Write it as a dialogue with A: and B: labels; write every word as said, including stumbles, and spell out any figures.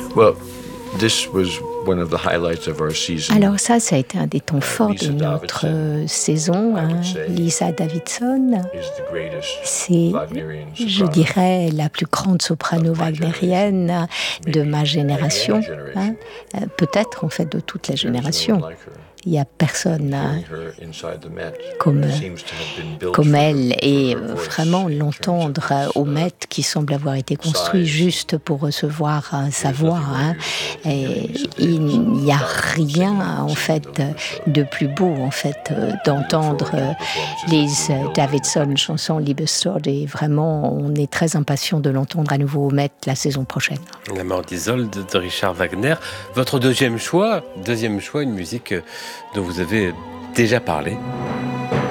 A: Well, this was one of the highlights of our season.
B: Alors ça, ça a été un des temps forts de notre euh, saison. Hein. Lisa Davidson, c'est, je dirais, la plus grande soprano wagnérienne de ma génération. Hein. Euh, peut-être, en fait, de toute la génération. Il n'y a personne hein, comme, comme elle. Et vraiment l'entendre au Met, qui semble avoir été construit juste pour recevoir hein, sa voix. Hein. Et il n'y a rien, en fait, de plus beau, en fait, d'entendre Lise Davidson, chanson Liebestod. Et vraiment, on est très impatient de l'entendre à nouveau au Met la saison prochaine.
C: La mort d'Isolde de Richard Wagner. Votre deuxième choix, deuxième choix, une musique dont vous avez déjà parlé.